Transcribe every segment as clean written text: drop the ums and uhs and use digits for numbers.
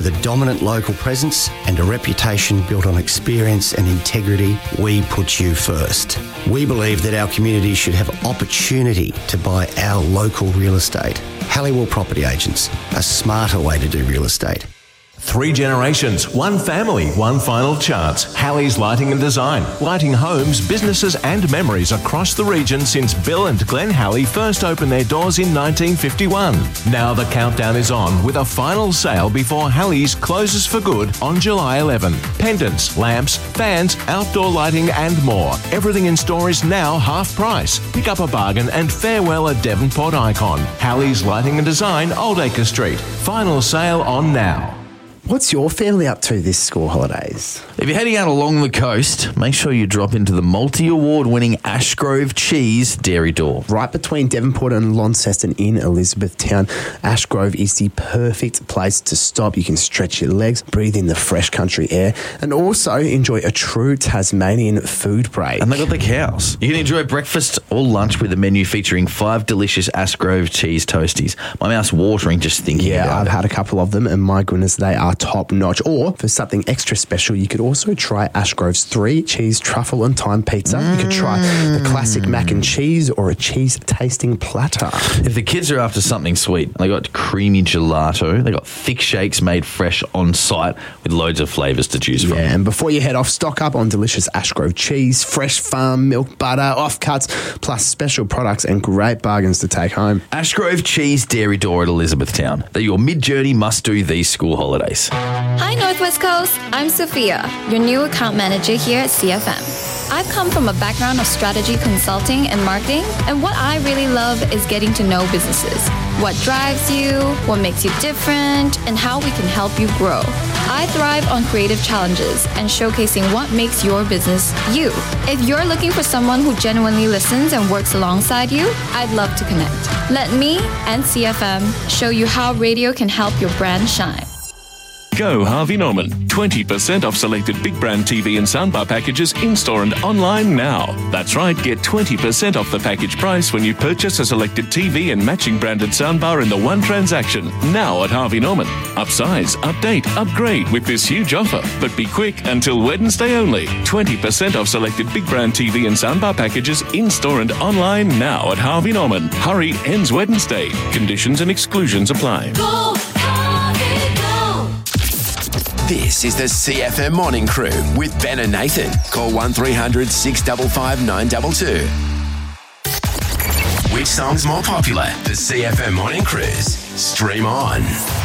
With a dominant local presence and a reputation built on experience and integrity, we put you first. We believe that our community should have opportunity to buy our local real estate. Halliwell Property Agents, a smarter way to do real estate. 3 generations, 1 family, 1 final chance. Hallie's Lighting and Design. Lighting homes, businesses and memories across the region since Bill and Glenn Halley first opened their doors in 1951. Now the countdown is on with a final sale before Hallie's closes for good on July 11. Pendants, lamps, fans, outdoor lighting and more. Everything in store is now half price. Pick up a bargain and farewell a Devonport icon. Hallie's Lighting and Design, Oldacre Street. Final sale on now. What's your family up to this school holidays? If you're heading out along the coast, make sure you drop into the multi-award-winning Ashgrove Cheese Dairy Door. Right between Devonport and Launceston in Elizabethtown, Ashgrove is the perfect place to stop. You can stretch your legs, breathe in the fresh country air, and also enjoy a true Tasmanian food break. And they got the cows. You can enjoy breakfast or lunch with a menu featuring 5 delicious Ashgrove cheese toasties. My mouth's watering just thinking about it. Yeah, I've had a couple of them, and my goodness, they are top notch. Or for something extra special, you could also try Ashgrove's 3 cheese truffle and thyme pizza. You could try the classic mac and cheese or a cheese tasting platter. If the kids are after something sweet, they got creamy gelato. They got thick shakes made fresh on site with loads of flavours to choose from. Yeah, and before you head off, stock up on delicious Ashgrove cheese, fresh farm milk butter, offcuts, plus special products and great bargains to take home. Ashgrove Cheese Dairy Door at Elizabethtown. They're your mid-journey must-do these school holidays. Hi Northwest Coast, I'm Sophia, your new account manager here at CFM. I've come from a background of strategy consulting and marketing, and what I really love is getting to know businesses. What drives you, what makes you different, and how we can help you grow. I thrive on creative challenges and showcasing what makes your business you. If you're looking for someone who genuinely listens and works alongside you, I'd love to connect. Let me and CFM show you how radio can help your brand shine. Go Harvey Norman. 20% off selected big brand TV and soundbar packages in-store and online now. That's right, get 20% off the package price when you purchase a selected TV and matching branded soundbar in the one transaction. Now at Harvey Norman. Upsize, update, upgrade with this huge offer. But be quick, until Wednesday only. 20% off selected big brand TV and soundbar packages in-store and online now at Harvey Norman. Hurry, ends Wednesday. Conditions and exclusions apply. Go, Harvey, go. This is the CFM Morning Crew with Ben and Nathan. Call 1300 655 922. Which song's more popular? The CFM Morning Cruise. Stream on.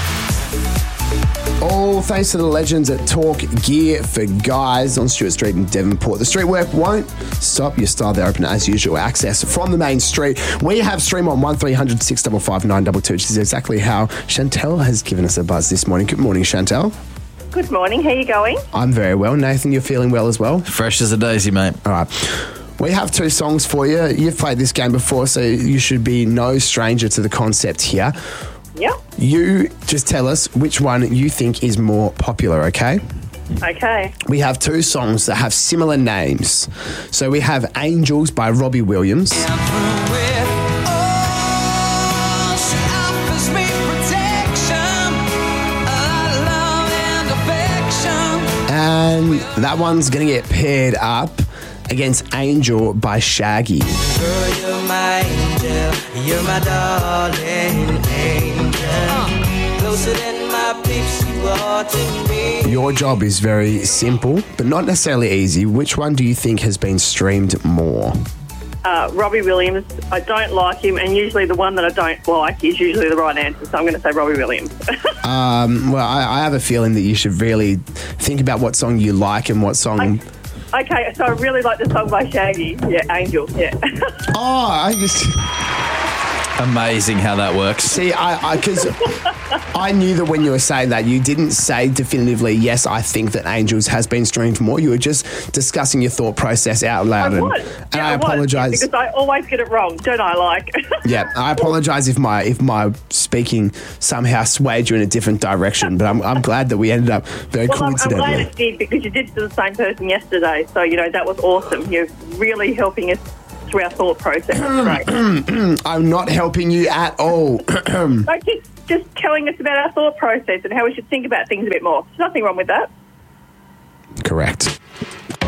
All thanks to the legends at Talk Gear for Guys on Stewart Street in Devonport. The street work won't stop your style. They're open as usual. Access from the main street. We have Stream on 1300 655 922, which is exactly how Chantel has given us a buzz this morning. Good morning, Chantel. Good morning. How are you going? I'm very well. Nathan, you're feeling well as well? Fresh as a daisy, mate. All right. We have 2 songs for you. You've played this game before, so you should be no stranger to the concept here. Yep. You just tell us which one you think is more popular, okay? Okay. We have 2 songs that have similar names. So we have Angels by Robbie Williams. And that one's going to get paired up against Angel by Shaggy. Girl, you're my angel. You're my darling angel. Closer than my peeps, you are to me. Your job is very simple, but not necessarily easy. Which one do you think has been streamed more? Robbie Williams. I don't like him, and usually the one that I don't like is usually the right answer, so I'm going to say Robbie Williams. Well, I have a feeling that you should really think about what song you like and what song... Okay, so I really like the song by Shaggy. Yeah, Angel, yeah. Oh, I just... Amazing how that works. See, because I knew that when you were saying that, you didn't say definitively, yes, I think that Angels has been streamed more. You were just discussing your thought process out loud. And I apologise. Because I always get it wrong, don't I, Yeah, I apologise if my speaking somehow swayed you in a different direction, but I'm glad that we ended up very coincidentally. I'm glad it did, because you did to the same person yesterday, so, that was awesome. You're really helping us through our thought process. Right. I'm not helping you at all. just telling us about our thought process and how we should think about things a bit more. There's nothing wrong with that. Correct.